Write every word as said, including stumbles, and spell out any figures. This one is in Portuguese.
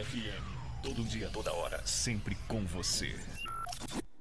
F M. Todo dia, toda hora, sempre com você.